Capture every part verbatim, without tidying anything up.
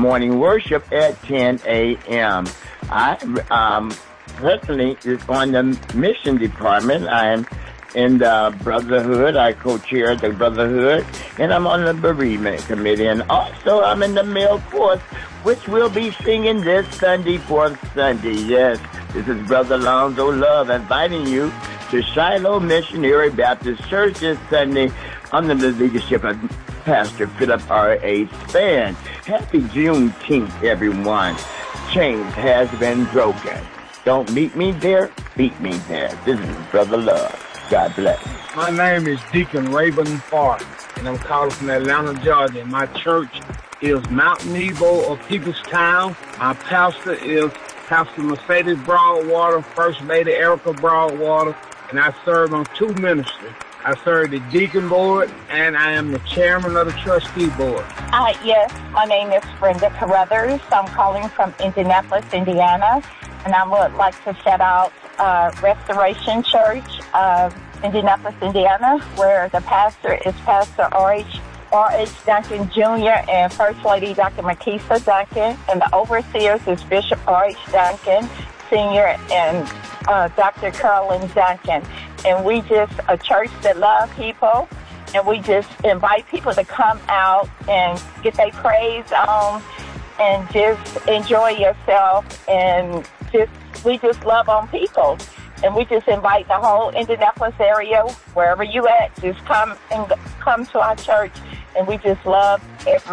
morning worship at ten a.m. I um, personally is on the mission department. I'm in the Brotherhood. I co-chair the Brotherhood, and I'm on the bereavement committee. And also, I'm in the male chorus, which will be singing this Sunday, fourth Sunday. Yes, this is Brother Alonzo Love inviting you to Shiloh Missionary Baptist Church this Sunday under the leadership of Pastor Philip R A. Span. Happy Juneteenth, everyone. Chains has been broken. Don't meet me there, beat me there. This is Brother Love. God bless. My name is Deacon Rayburn Farr, and I'm calling from Atlanta, Georgia. My church is Mount Nebo of Peoplestown. My pastor is Pastor Mercedes Broadwater, First Lady Erica Broadwater, and I serve on two ministries. I serve the deacon board, and I am the chairman of the trustee board. Uh, yes, my name is Brenda Carruthers. I'm calling from Indianapolis, Indiana, and I would like to shout out uh, Restoration Church of Indianapolis, Indiana, where the pastor is Pastor R H R H Duncan Junior and First Lady Doctor Makisa Duncan, and the overseers is Bishop R H Duncan Senior and uh, Doctor Carolyn Duncan. And we just a church that love people, and we just invite people to come out and get their praise on and just enjoy yourself, and just we just love on people. And we just invite the whole Indianapolis area, wherever you at, just come and come to our church. And we just love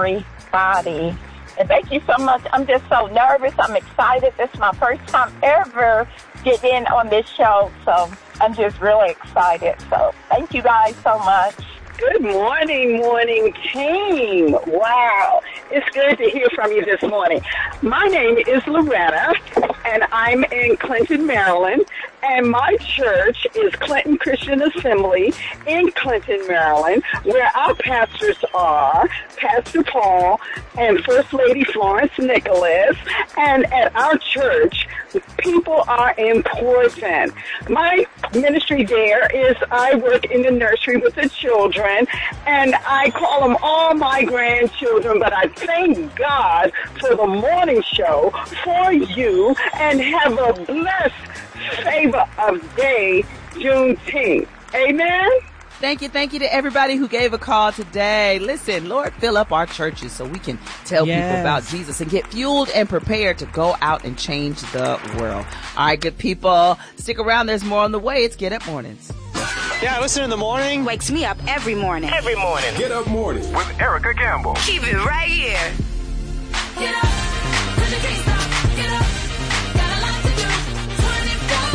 everybody. And thank you so much. I'm just so nervous. I'm excited. This is my first time ever getting in on this show. So I'm just really excited. So thank you guys so much. Good morning, morning team. Wow. It's good to hear from you this morning. My name is Loretta, and I'm in Clinton, Maryland. And my church is Clinton Christian Assembly in Clinton, Maryland, where our pastors are Pastor Paul and First Lady Florence Nicholas. And at our church, people are important. My ministry there is I work in the nursery with the children, and I call them all my grandchildren, but I thank God for the morning show for you, and have a blessed favor of day, Juneteenth. Amen? Thank you, thank you to everybody who gave a call today. Listen, Lord, fill up our churches so we can tell yes. people about Jesus and get fueled and prepared to go out and change the world. All right, good people, stick around. There's more on the way. It's Get Up Mornings. Yeah, listen in the morning. Wakes me up every morning. Every morning. Get Up Mornings with Erica Campbell. Keep it right here. Get up, cause you can't stop. Get up, got a lot to do. twenty-four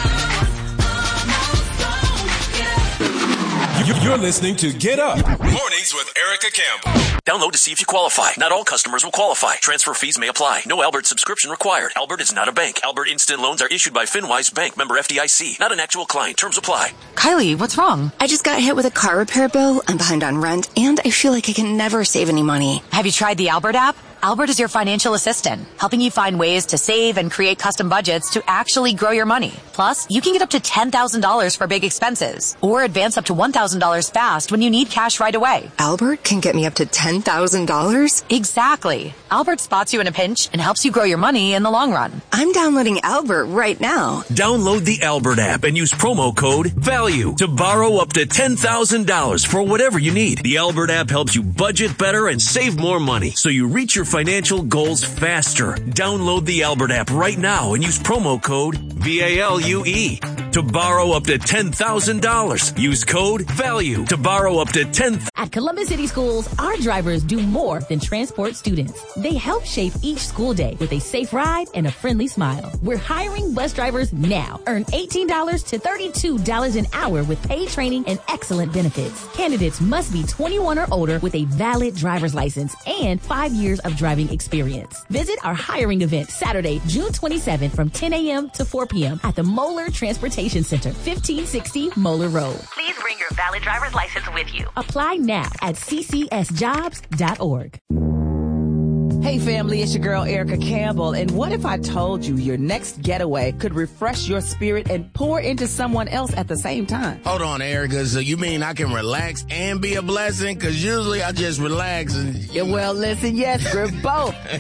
hours, almost gone. Get up. You're listening to Get Up Mornings with Erica Campbell. Download to see if you qualify. Not all customers will qualify. Transfer fees may apply. No Albert subscription required. Albert is not a bank. Albert Instant Loans are issued by FinWise Bank, member F D I C. Not an actual client. Terms apply. Kylie, what's wrong? I just got hit with a car repair bill. I'm behind on rent, and I feel like I can never save any money. Have you tried the Albert app? Albert is your financial assistant, helping you find ways to save and create custom budgets to actually grow your money. Plus, you can get up to ten thousand dollars for big expenses, or advance up to one thousand dollars fast when you need cash right away. Albert can get me up to ten thousand dollars? Exactly. Albert spots you in a pinch and helps you grow your money in the long run. I'm downloading Albert right now. Download the Albert app and use promo code VALUE to borrow up to ten thousand dollars for whatever you need. The Albert app helps you budget better and save more money, so you reach your financial goals faster. Download the Albert app right now and use promo code V A L U E to borrow up to ten thousand dollars. Use code VALUE to borrow up to ten thousand dollars. At Columbus City Schools, our drivers do more than transport students. They help shape each school day with a safe ride and a friendly smile. We're hiring bus drivers now. Earn eighteen dollars to thirty-two dollars an hour with paid training and excellent benefits. Candidates must be twenty-one or older with a valid driver's license and five years of driving experience. Visit our hiring event Saturday, June twenty-seventh from ten a.m. to four p.m. at the Moeller Transportation Center, fifteen sixty Moeller Road. Please bring your valid driver's license with you. Apply now at c c s jobs dot org. Hey family, it's your girl Erica Campbell, and what if I told you your next getaway could refresh your spirit and pour into someone else at the same time? Hold on, Erica, so you mean I can relax and be a blessing? Because usually I just relax and... Yeah, well, listen, yes, we're both.